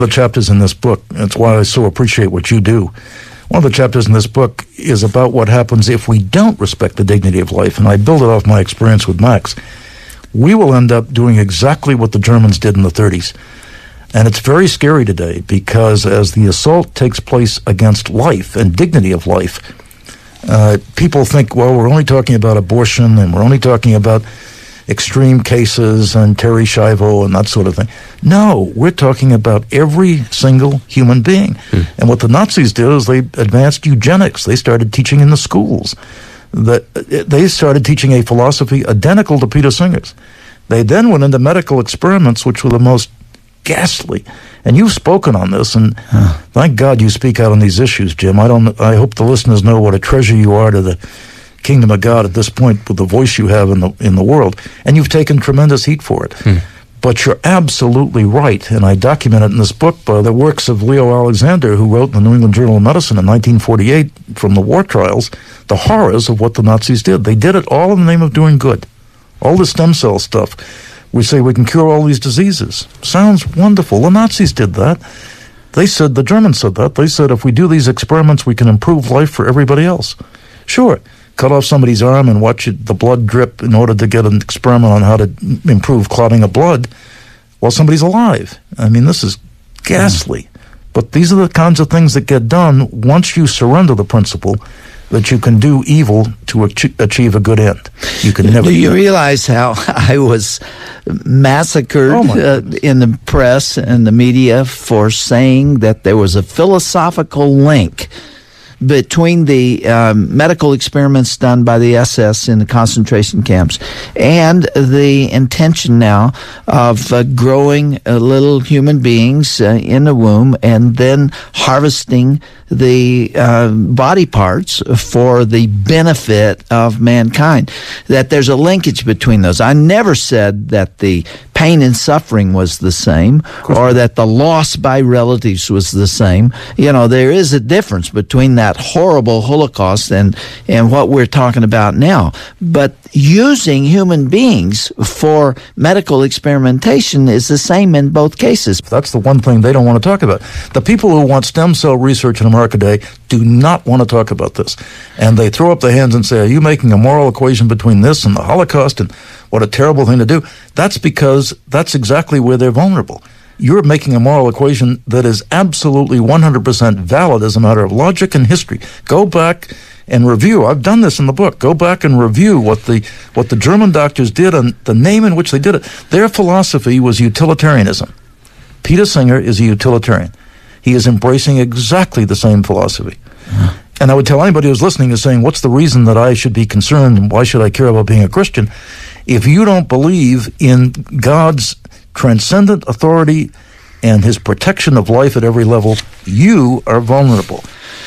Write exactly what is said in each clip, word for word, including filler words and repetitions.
The chapters in this book, that's why I so appreciate what you do. One of the chapters in this book is about what happens if we don't respect the dignity of life, and I build it off my experience with Max. We will end up doing exactly what the Germans did in the thirties. And it's very scary today because as the assault takes place against life and dignity of life, uh, people think, well, we're only talking about abortion and we're only talking about extreme cases and Terry Schiavo and that sort of thing. No, we're talking about every single human being. Hmm. And what the Nazis did is they advanced eugenics. They started teaching in the schools. That they started teaching a philosophy identical to Peter Singer's. They then went into medical experiments, which were the most ghastly. And you've spoken on this, and huh. thank God you speak out on these issues, Jim. I don't. I hope the listeners know what a treasure you are to the kingdom of God at this point with the voice you have in the in the world. And you've taken tremendous heat for it. Hmm. But you're absolutely right, and I document it in this book by the works of Leo Alexander, who wrote in the New England Journal of Medicine in nineteen forty-eight from the war trials, the horrors of what the Nazis did. They did it all in the name of doing good. All the stem cell stuff. We say we can cure all these diseases. Sounds wonderful. The Nazis did that. They said, the Germans said that. They said, if we do these experiments, we can improve life for everybody else. Sure. Cut off somebody's arm and watch it, the blood drip in order to get an experiment on how to improve clotting of blood while somebody's alive. I mean, this is ghastly. But these are the kinds of things that get done once you surrender the principle that you can do evil to ach- achieve a good end. You can never. Do you realize how I was massacred oh uh, in the press and the media for saying that there was a philosophical link between the um, medical experiments done by the S S in the concentration camps and the intention now of uh, growing uh, little human beings uh, in the womb and then harvesting the uh, body parts for the benefit of mankind, that there's a linkage between those. I never said that the pain and suffering was the same or that the loss by relatives was the same. You know, there is a difference between that horrible Holocaust and, and what we're talking about now. But using human beings for medical experimentation is the same in both cases. That's the one thing they don't want to talk about. The people who want stem cell research in America today do not want to talk about this. And they throw up their hands and say, are you making a moral equation between this and the Holocaust and what a terrible thing to do? That's because that's exactly where they're vulnerable. You're making a moral equation that is absolutely one hundred percent valid as a matter of logic and history. Go back and review. I've done this in the book. Go back and review what the what the German doctors did and the name in which they did it. Their philosophy was utilitarianism. Peter Singer is a utilitarian. He is embracing exactly the same philosophy. Yeah. And I would tell anybody who's listening is saying, what's the reason that I should be concerned and why should I care about being a Christian? If you don't believe in God's transcendent authority and his protection of life at every level, you are vulnerable.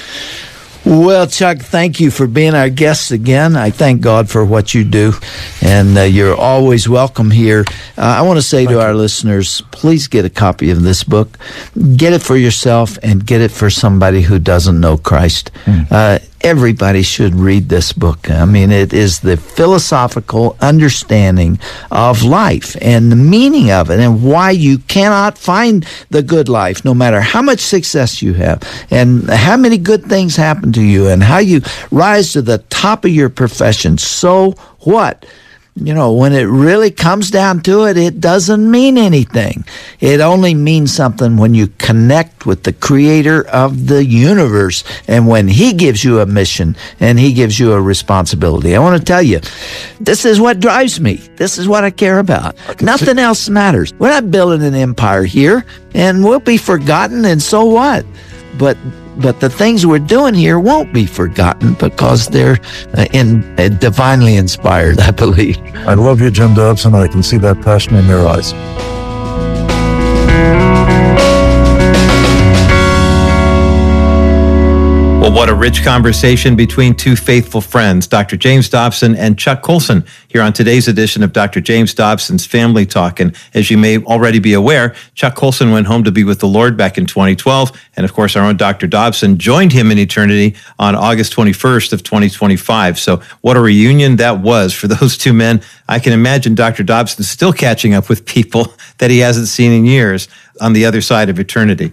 Well, Chuck, thank you for being our guest again. I thank God for what you do, and uh, you're always welcome here. Uh, I want to say thank to you. Our listeners, please get a copy of this book. Get it for yourself and get it for somebody who doesn't know Christ. Mm. Uh, everybody should read this book. I mean, it is the philosophical understanding of life and the meaning of it and why you cannot find the good life no matter how much success you have and how many good things happen to you and how you rise to the top of your profession. So what? You know, when it really comes down to it, it doesn't mean anything. It only means something when you connect with the creator of the universe and when he gives you a mission and he gives you a responsibility. I want to tell you, this is what drives me. This is what I care about. Nothing else matters. We're not building an empire here, and we'll be forgotten, and so what? But But the things we're doing here won't be forgotten because they're uh, in, uh, divinely inspired, I believe. I love you, Jim Dobson. I can see that passion in your eyes. Well, what a rich conversation between two faithful friends, Doctor James Dobson and Chuck Colson, here on today's edition of Doctor James Dobson's Family Talk. And as you may already be aware, Chuck Colson went home to be with the Lord back in twenty twelve. And of course, our own Doctor Dobson joined him in eternity on August twenty-first of twenty twenty-five. So what a reunion that was for those two men. I can imagine Doctor Dobson still catching up with people that he hasn't seen in years. on the other side of eternity.